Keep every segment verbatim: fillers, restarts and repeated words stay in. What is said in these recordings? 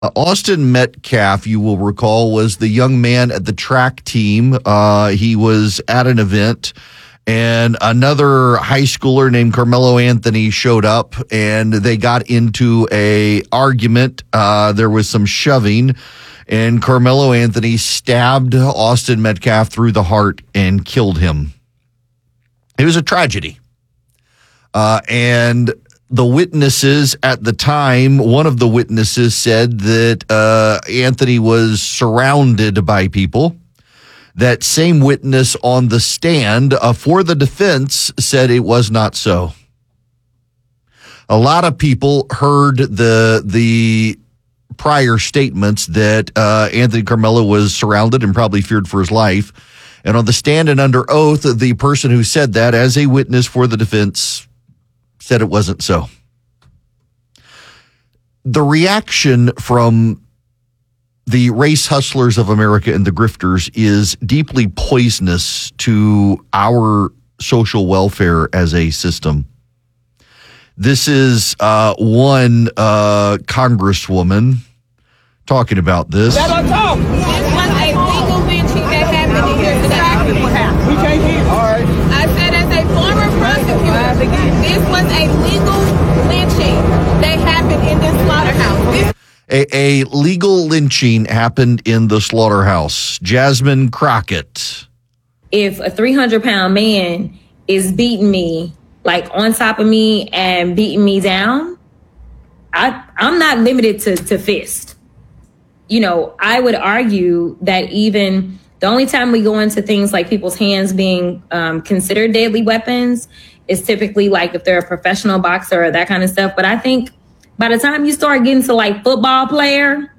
Uh, Austin Metcalf, you will recall, was the young man at the track team. Uh, he was at an event, and another high schooler named Carmelo Anthony showed up, and they got into a argument. Uh, there was some shoving, and Carmelo Anthony stabbed Austin Metcalf through the heart and killed him. It was a tragedy. Uh, and the witnesses at the time, one of the witnesses said that uh, Anthony was surrounded by people. That same witness on the stand uh, for the defense said it was not so. A lot of people heard the the prior statements that uh, Anthony Carmelo was surrounded and probably feared for his life. And on the stand and under oath, the person who said that as a witness for the defense said it wasn't so. The reaction from the race hustlers of America and the grifters is deeply poisonous to our social welfare as a system. This is uh, one uh, congresswoman talking about this. Let her talk. This was a legal lynching that happened in here today. Exactly what happened. We can't hear. All right. I said as a former prosecutor, this was a legal lynching that happened in this slaughterhouse. This A, a legal lynching happened in the slaughterhouse. Jasmine Crockett. If a three hundred pound man is beating me, like on top of me and beating me down, I, I'm not limited to, to fist. You know, I would argue that even the only time we go into things like people's hands being um, considered deadly weapons is typically like if they're a professional boxer or that kind of stuff. But I think by the time you start getting to like football player.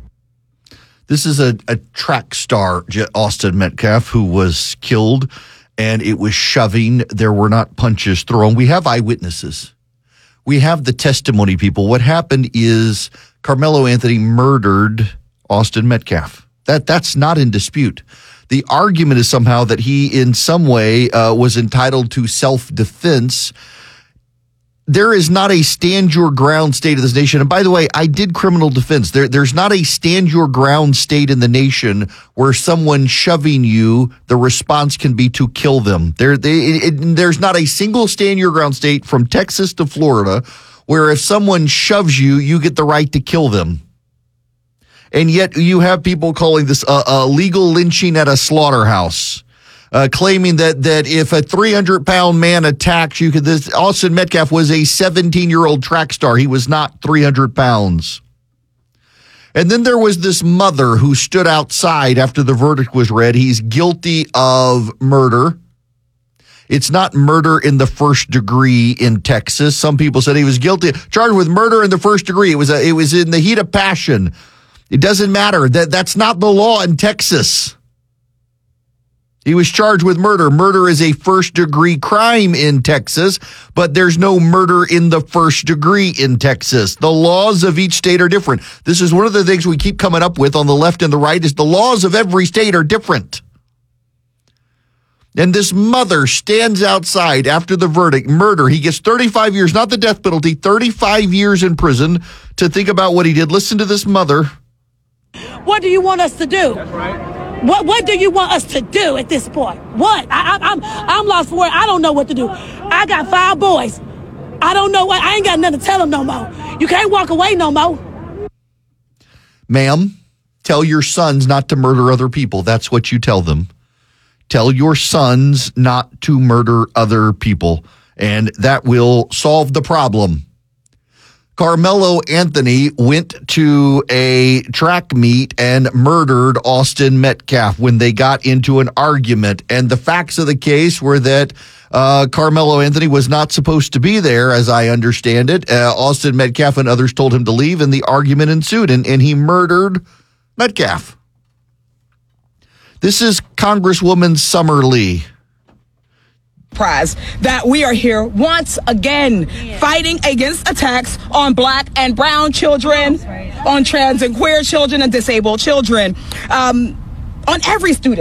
This is a, a track star, Austin Metcalf, who was killed, and it was shoving. There were not punches thrown. We have eyewitnesses. We have the testimony people. What happened is Carmelo Anthony murdered Austin Metcalf. That that's not in dispute. The argument is somehow that he in some way uh, was entitled to self-defense. There is not a stand your ground state of this nation. And by the way, I did criminal defense. There, there's not a stand your ground state in the nation where someone shoving you, the response can be to kill them. There, they, it, it, there's not a single stand your ground state from Texas to Florida where if someone shoves you, you get the right to kill them. And yet you have people calling this a, a legal lynching at a slaughterhouse. Uh, claiming that that if a three hundred pound man attacks you, could this Austin Metcalf was a seventeen year old track star. He was not three hundred pounds. And then there was this mother who stood outside after the verdict was read. He's guilty of murder. It's not murder in the first degree in Texas. Some people said he was guilty, charged with murder in the first degree. It was a, it was in the heat of passion. It doesn't matter. That that's not the law in Texas. He was charged with murder. Murder is a first-degree crime in Texas, but there's no murder in the first degree in Texas. The laws of each state are different. This is one of the things we keep coming up with on the left and the right is the laws of every state are different. And this mother stands outside after the verdict, murder. He gets thirty-five years, not the death penalty, thirty-five years in prison to think about what he did. Listen to this mother. What do you want us to do? That's right. What What do you want us to do at this point? What? I, I, I'm I'm lost for words. I don't know what to do. I got five boys. I don't know what. I ain't got nothing to tell them no more. You can't walk away no more. Ma'am, tell your sons not to murder other people. That's what you tell them. Tell your sons not to murder other people, and that will solve the problem. Carmelo Anthony went to a track meet and murdered Austin Metcalf when they got into an argument. And the facts of the case were that uh, Carmelo Anthony was not supposed to be there, as I understand it. Uh, Austin Metcalf and others told him to leave, and the argument ensued, and, and he murdered Metcalf. This is Congresswoman Summer Lee. Prize that we are here once again yeah. fighting against attacks on black and brown children, right. on trans and queer children and disabled children, um, on every student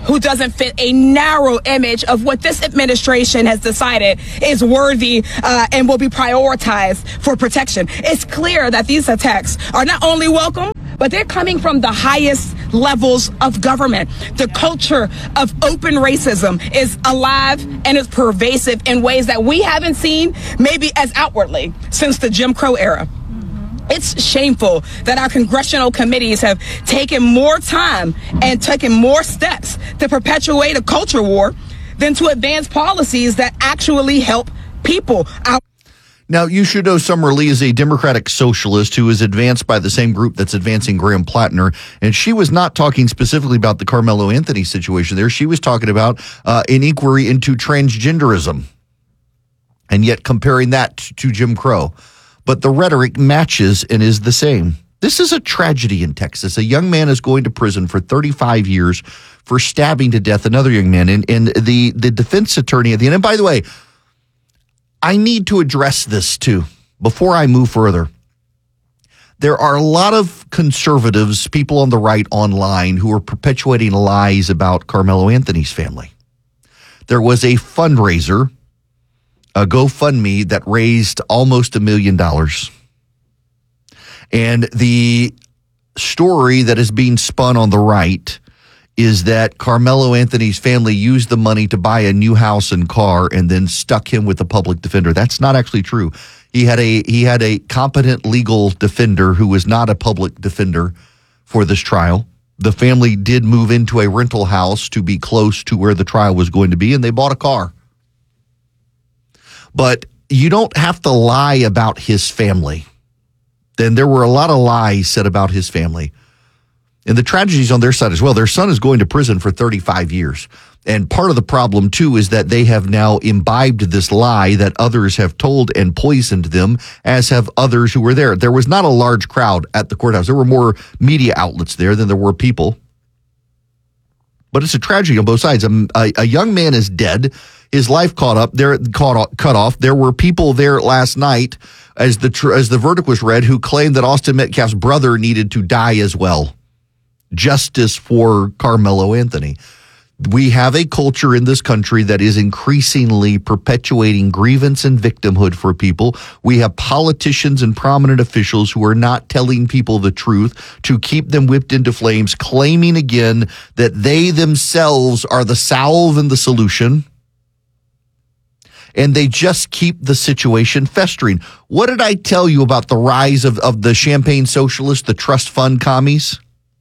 who doesn't fit a narrow image of what this administration has decided is worthy uh, and will be prioritized for protection. It's clear that these attacks are not only welcome, but they're coming from the highest levels of government. The culture of open racism is alive and is pervasive in ways that we haven't seen maybe as outwardly since the Jim Crow era. It's shameful that our congressional committees have taken more time and taken more steps to perpetuate a culture war than to advance policies that actually help people. Our- Now, you should know Summer Lee is a Democratic socialist who is advanced by the same group that's advancing Graham Plattner. And she was not talking specifically about the Carmelo Anthony situation there. She was talking about uh, an inquiry into transgenderism and yet comparing that to Jim Crow. But the rhetoric matches and is the same. This is a tragedy in Texas. A young man is going to prison for thirty-five years for stabbing to death another young man. And, and the, the defense attorney at the end, and by the way, I need to address this too before I move further. There are a lot of conservatives, people on the right online, who are perpetuating lies about Carmelo Anthony's family. There was a fundraiser, a GoFundMe, that raised almost a million dollars. And the story that is being spun on the right is that Carmelo Anthony's family used the money to buy a new house and car and then stuck him with a public defender. That's not actually true. He had a he had a competent legal defender who was not a public defender for this trial. The family did move into a rental house to be close to where the trial was going to be, and they bought a car. But you don't have to lie about his family. Then there were a lot of lies said about his family. And the tragedy is on their side as well. Their son is going to prison for thirty-five years. And part of the problem, too, is that they have now imbibed this lie that others have told and poisoned them, as have others who were there. There was not a large crowd at the courthouse. There were more media outlets there than there were people. But it's a tragedy on both sides. A, a, a young man is dead. His life caught up there, caught cut off. There were people there last night, as the tr- as the verdict was read, who claimed that Austin Metcalf's brother needed to die as well. Justice for Carmelo Anthony. We have a culture in this country that is increasingly perpetuating grievance and victimhood for people. We have politicians and prominent officials who are not telling people the truth to keep them whipped into flames, claiming again that they themselves are the salve and the solution. And they just keep the situation festering. What did I tell you about the rise of, of the champagne socialists, the trust fund commies?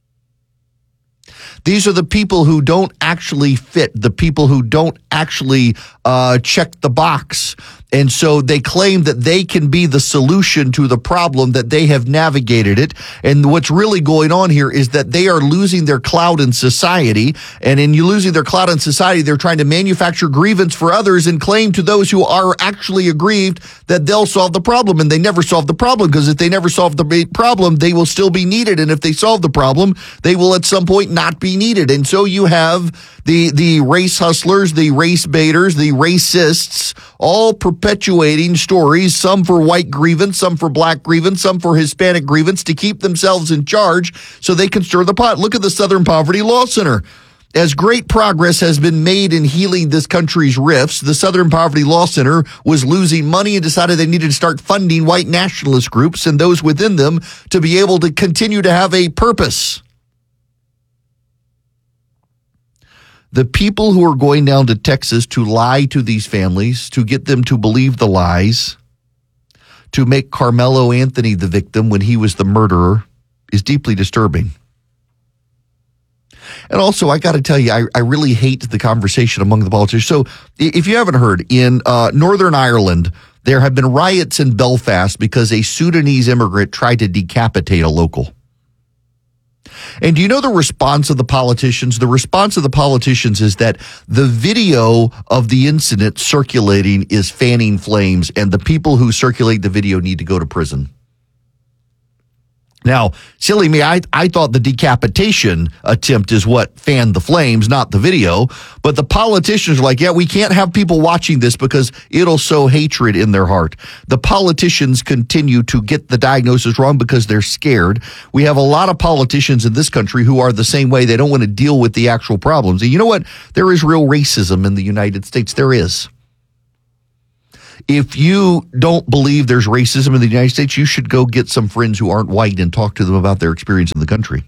These are the people who don't actually fit, the people who don't actually uh, check the box. And so they claim that they can be the solution to the problem, that they have navigated it. And what's really going on here is that they are losing their clout in society. And in you losing their clout in society, they're trying to manufacture grievance for others and claim to those who are actually aggrieved that they'll solve the problem. And they never solve the problem, because if they never solve the problem, they will still be needed. And if they solve the problem, they will at some point not be needed. And so you have the, the race hustlers, the race baiters, the racists, all perpetuating stories, some for white grievance, some for black grievance, some for Hispanic grievance, to keep themselves in charge so they can stir the pot. Look at the Southern Poverty Law Center. As great progress has been made in healing this country's rifts, the Southern Poverty Law Center was losing money and decided they needed to start funding white nationalist groups and those within them to be able to continue to have a purpose. The people who are going down to Texas to lie to these families, to get them to believe the lies, to make Carmelo Anthony the victim when he was the murderer, is deeply disturbing. And also, I got to tell you, I, I really hate the conversation among the politicians. So if you haven't heard, in uh, Northern Ireland, there have been riots in Belfast because a Sudanese immigrant tried to decapitate a local. And do you know the response of the politicians? The response of the politicians is that the video of the incident circulating is fanning flames, and the people who circulate the video need to go to prison. Now, silly me, I, I thought the decapitation attempt is what fanned the flames, not the video. But the politicians are like, yeah, we can't have people watching this because it'll sow hatred in their heart. The politicians continue to get the diagnosis wrong because they're scared. We have a lot of politicians in this country who are the same way. They don't want to deal with the actual problems. And you know what? There is real racism in the United States. There is. If you don't believe there's racism in the United States, you should go get some friends who aren't white and talk to them about their experience in the country.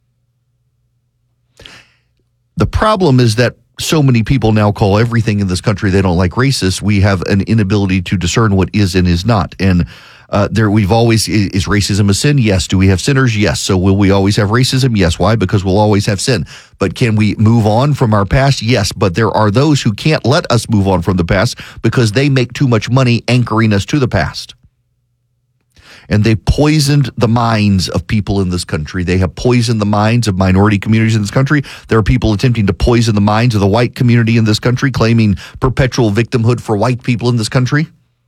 The problem is that so many people now call everything in this country they don't like racist. We have an inability to discern what is and is not. And uh, there, we've always, is racism a sin? Yes. Do we have sinners? Yes. So will we always have racism? Yes. Why? Because we'll always have sin. But can we move on from our past? Yes. But there are those who can't let us move on from the past because they make too much money anchoring us to the past. And they poisoned the minds of people in this country. They have poisoned the minds of minority communities in this country. There are people attempting to poison the minds of the white community in this country, claiming perpetual victimhood for white people in this country.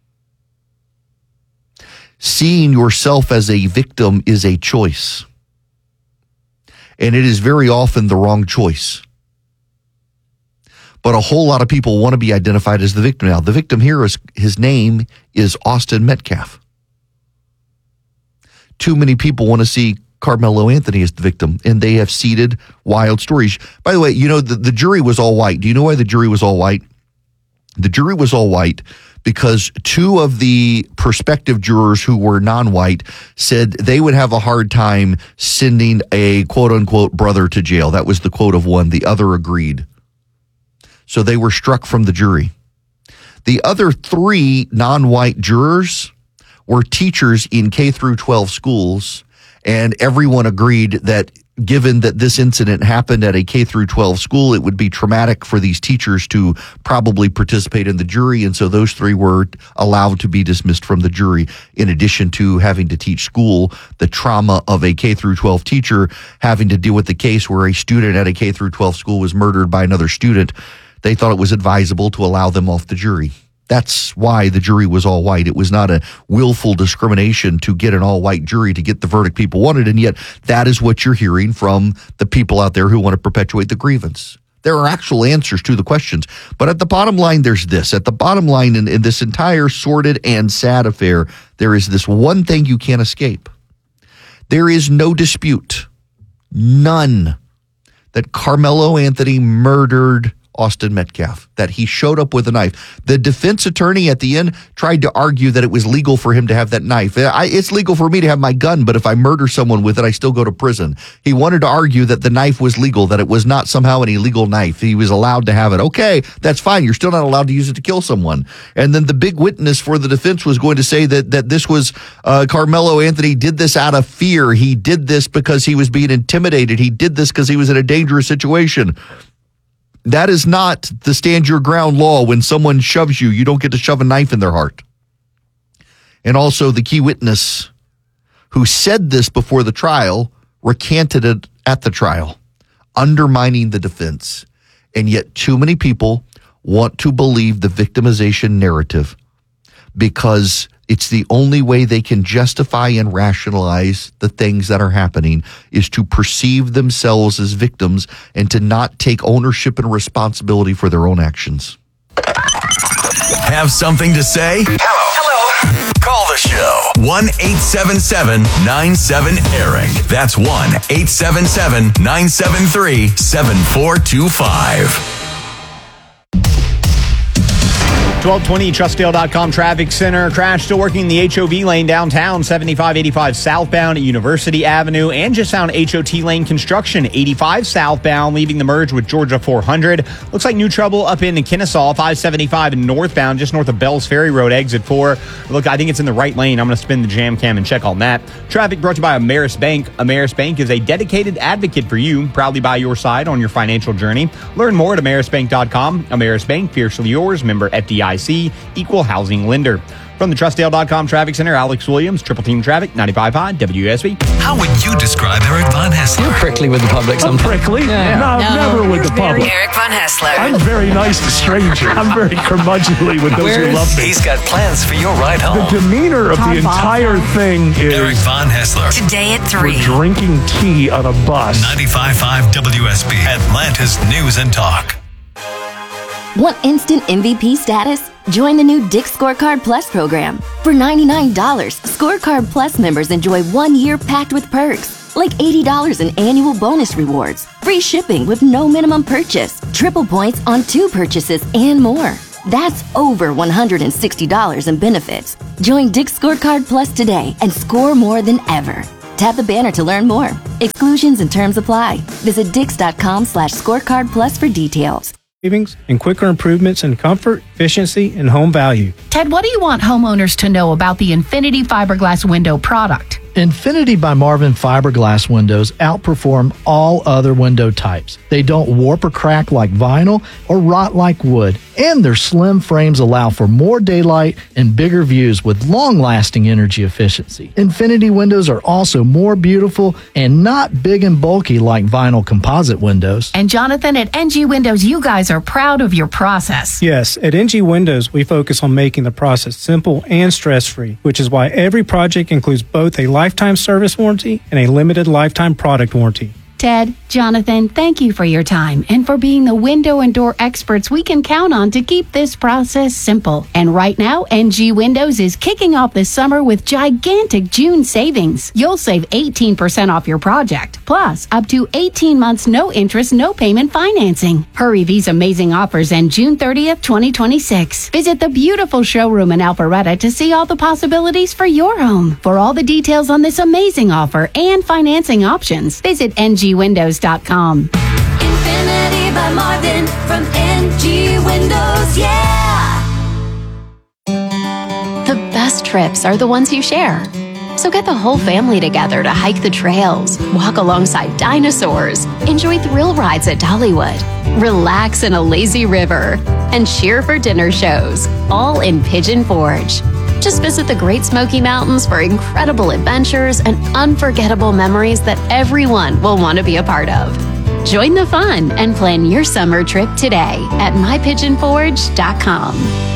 Seeing yourself as a victim is a choice. And it is very often the wrong choice. But a whole lot of people want to be identified as the victim now. The victim here is, his name is Austin Metcalf. Too many people want to see Carmelo Anthony as the victim, and they have seeded wild stories. By the way, you know, the, the jury was all white. Do you know why the jury was all white? The jury was all white because two of the prospective jurors who were non-white said they would have a hard time sending a quote-unquote brother to jail. That was the quote of one. The other agreed. So they were struck from the jury. The other three non-white jurors were teachers in K through twelve schools, and everyone agreed that given that this incident happened at a K through twelve school, it would be traumatic for these teachers to probably participate in the jury, and so those three were allowed to be dismissed from the jury, in addition to having to teach school the trauma of a K through twelve teacher having to deal with the case where a student at a K through twelve school was murdered by another student. They thought it was advisable to allow them off the jury. That's why the jury was all white. It was not a willful discrimination to get an all-white jury to get the verdict people wanted, and yet that is what you're hearing from the people out there who want to perpetuate the grievance. There are actual answers to the questions, but at the bottom line, there's this. At the bottom line in, in this entire sordid and sad affair, there is this one thing you can't escape. There is no dispute, none, that Carmelo Anthony murdered Austin Metcalf, that he showed up with a knife. The defense attorney at the end tried to argue that it was legal for him to have that knife. I, it's legal for me to have my gun, but if I murder someone with it, I still go to prison. He wanted to argue that the knife was legal, that it was not somehow an illegal knife. He was allowed to have it. Okay, that's fine. You're still not allowed to use it to kill someone. And then the big witness for the defense was going to say that that this was uh, Carmelo Anthony did this out of fear. He did this because he was being intimidated. He did this because he was in a dangerous situation. That is not the stand your ground law. When someone shoves you, you don't get to shove a knife in their heart. And also the key witness who said this before the trial recanted it at the trial, undermining the defense. And yet too many people want to believe the victimization narrative because it's the only way they can justify and rationalize the things that are happening is to perceive themselves as victims and to not take ownership and responsibility for their own actions. Have something to say? Hello. Hello. Call the show. one eight seven seven nine seven Eric. That's one eight seven seven nine seven three seven four two five. twelve twenty Trustdale dot com traffic center. Crash still working the H O V lane downtown, seventy-five eighty-five southbound at University Avenue, and just found H O T lane construction, eighty-five southbound, leaving the merge with Georgia four hundred. Looks like new trouble up in Kennesaw, five seventy-five northbound, just north of Bells Ferry Road, exit four. Look, I think it's in the right lane. I'm going to spin the jam cam and check on that. Traffic brought to you by Ameris Bank. Ameris Bank is a dedicated advocate for you, proudly by your side on your financial journey. Learn more at Ameris Bank dot com. Ameris Bank, fiercely yours, member F D I C, equal housing lender. From the Trustdale dot com Traffic Center, Alex Williams, Triple Team Traffic, ninety-five point five W S B. How would you describe Eric Von Haessler? You're prickly with the public I'm sometimes. prickly? Yeah. No, No, never with the public. Eric Von Haessler. I'm very nice to strangers. I'm very curmudgeonly with those Where's- who love me. He's got plans for your ride The home. demeanor of the entire thing Eric is Von Haessler. Today at we're three. drinking tea on a bus. ninety-five point five W S B, Atlanta's News and Talk. Want instant M V P status? Join the new Dick's Scorecard Plus program. For ninety-nine dollars, Scorecard Plus members enjoy one year packed with perks, like eighty dollars in annual bonus rewards, free shipping with no minimum purchase, triple points on two purchases, and more. That's over one hundred sixty dollars in benefits. Join Dick's Scorecard Plus today and score more than ever. Tap the banner to learn more. Exclusions and terms apply. Visit dix.com slash scorecard plus for details. Savings and quicker improvements in comfort, efficiency, and home value. Ted, what do you want homeowners to know about the Infinity Fiberglass Window product? Infinity by Marvin fiberglass windows outperform all other window types. They don't warp or crack like vinyl or rot like wood, and their slim frames allow for more daylight and bigger views with long-lasting energy efficiency. Infinity windows are also more beautiful and not big and bulky like vinyl composite windows. And Jonathan, at N G Windows, you guys are proud of your process. Yes, at N G Windows, we focus on making the process simple and stress-free, which is why every project includes both a lifetime service warranty and a limited lifetime product warranty. Ted, Jonathan, thank you for your time and for being the window and door experts we can count on to keep this process simple. And right now, N G Windows is kicking off this summer with gigantic June savings. You'll save eighteen percent off your project, plus up to eighteen months no interest, no payment financing. Hurry these amazing offers end June thirtieth, twenty twenty-six. Visit the beautiful showroom in Alpharetta to see all the possibilities for your home. For all the details on this amazing offer and financing options, visit N G windows dot com. Infinity by Marvin from N G Windows, yeah! The best trips are the ones you share. So get the whole family together to hike the trails, walk alongside dinosaurs, enjoy thrill rides at Dollywood, relax in a lazy river, and cheer for dinner shows, all in Pigeon Forge. Just visit the Great Smoky Mountains for incredible adventures and unforgettable memories that everyone will want to be a part of. Join the fun and plan your summer trip today at my pigeon forge dot com.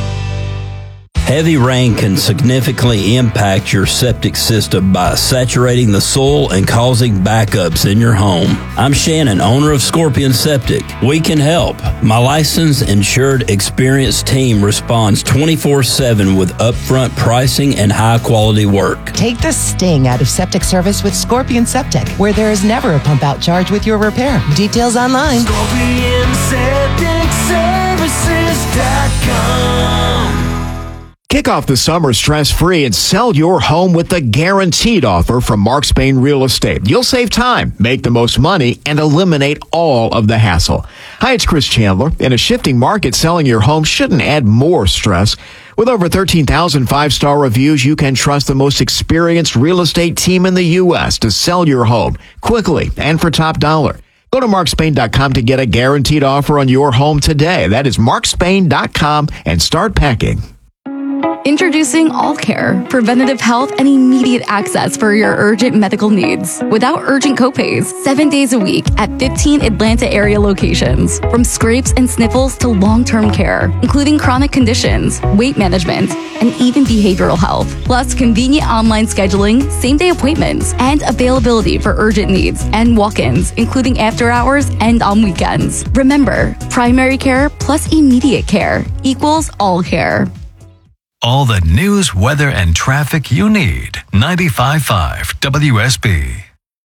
Heavy rain can significantly impact your septic system by saturating the soil and causing backups in your home. I'm Shannon, owner of Scorpion Septic. We can help. My licensed, insured, experienced team responds twenty-four seven with upfront pricing and high-quality work. Take the sting out of septic service with Scorpion Septic, where there is never a pump-out charge with your repair. Details online. Scorpion Septic Services dot com. Kick off the summer stress-free and sell your home with the guaranteed offer from Mark Spain Real Estate. You'll save time, make the most money, and eliminate all of the hassle. Hi, it's Chris Chandler. In a shifting market, selling your home shouldn't add more stress. With over thirteen thousand five-star reviews, you can trust the most experienced real estate team in the U S to sell your home quickly and for top dollar. Go to mark spain dot com to get a guaranteed offer on your home today. That is mark spain dot com and start packing. Introducing All Care, preventative health and immediate access for your urgent medical needs without urgent copays, seven days a week at fifteen Atlanta area locations. From scrapes and sniffles to long-term care, including chronic conditions, weight management, and even behavioral health. Plus convenient online scheduling, same-day appointments, and availability for urgent needs and walk-ins, including after hours and on weekends. Remember, primary care plus immediate care equals All Care. All the news, weather, and traffic you need. ninety-five point five W S B.